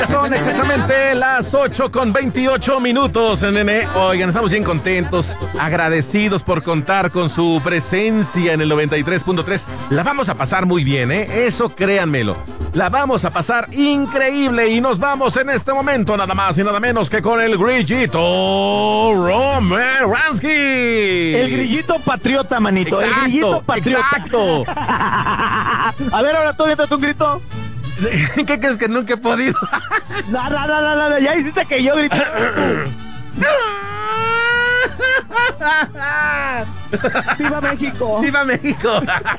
Ya son exactamente las 8:28, nene. Oigan, estamos bien contentos, agradecidos por contar con su presencia en el 93.3. La vamos a pasar muy bien, eso créanmelo. La vamos a pasar increíble y nos vamos en este momento nada más y nada menos que con el grillito Romeransky. El grillito patriota, manito. Exacto, el grillito patriota. Exacto. A ver, ahora tú aviéntate un grito. ¿Qué crees que nunca he podido? No, ya hiciste que yo grité. ¡Viva México! ¡Viva México!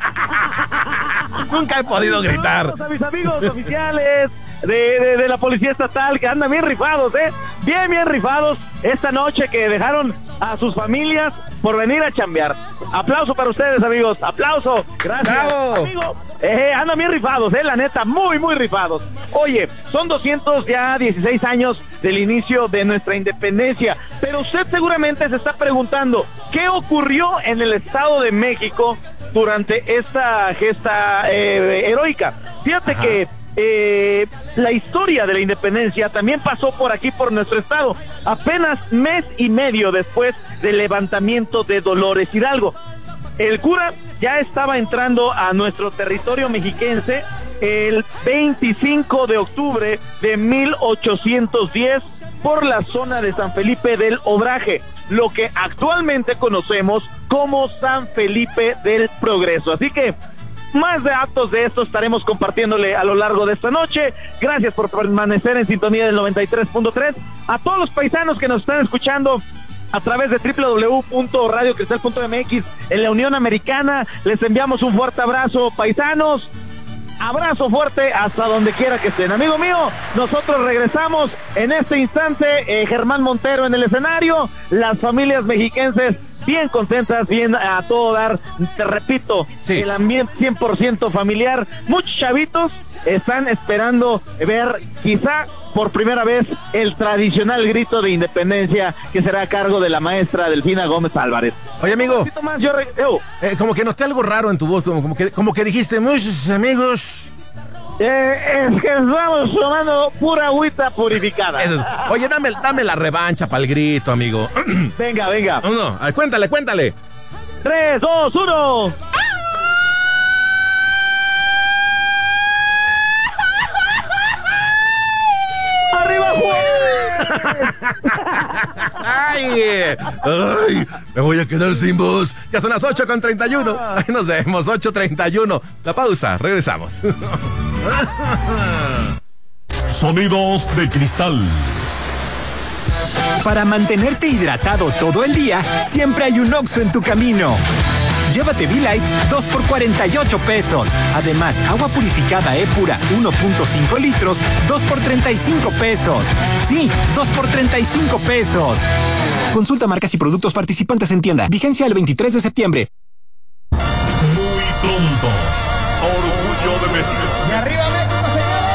Nunca he podido gritar. A mis amigos oficiales de la Policía Estatal que andan bien rifados, bien rifados esta noche, que dejaron a sus familias por venir a chambear. Aplauso para ustedes, amigos. Aplauso. Gracias. ¡Bravo! Amigo, andan bien rifados, la neta, muy rifados. Oye, son 216 años del inicio de nuestra independencia, pero usted seguramente se está preguntando ¿qué ocurrió en el Estado de México durante esta gesta heroica? Fíjate que la historia de la independencia también pasó por aquí, por nuestro estado, apenas mes y medio después del levantamiento de Dolores Hidalgo. El cura ya estaba entrando a nuestro territorio mexiquense el 25 de octubre de 1810 por la zona de San Felipe del Obraje, lo que actualmente conocemos como San Felipe del Progreso. Así que más datos de esto estaremos compartiéndole a lo largo de esta noche. Gracias por permanecer en sintonía del 93.3. A todos los paisanos que nos están escuchando a través de www.radiocristal.mx en la Unión Americana, les enviamos un fuerte abrazo, paisanos. Abrazo fuerte hasta donde quiera que estén. Amigo mío, nosotros regresamos en este instante. Germán Montero en el escenario, las familias mexiquenses bien contentas, bien a todo dar. Te repito, sí, el ambiente 100% familiar. Muchos chavitos están esperando ver quizá por primera vez el tradicional grito de independencia, que será a cargo de la maestra Delfina Gómez Álvarez. Oye, amigo, un más, yo como que noté algo raro en tu voz, como que dijiste muchos amigos. Es que estamos tomando pura agüita purificada. Eso es. Oye, dame la revancha para el grito, amigo. Venga. No, cuéntale. 3, 2, 1. ¡Arriba, Juárez! ¡Ay! Me voy a quedar sin voz. Ya son las 8:31. Ahí nos vemos, 8:31. La pausa, regresamos. Sonidos de cristal. Para mantenerte hidratado todo el día, siempre hay un Oxxo en tu camino. Llévate V-Light 2 por 48 pesos. Además, agua purificada E-Pura 1.5 litros, 2 por 35 pesos. Sí, 2 por 35 pesos. Consulta marcas y productos participantes en tienda. Vigencia el 23 de septiembre. Muy pronto. Orgullo de México. ¡Y arriba México,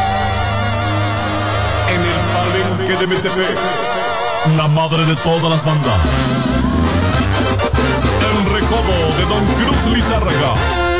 señores! En el palenque de Metepec, la madre de todas las bandas. El recodo de Don Cruz Lizárraga.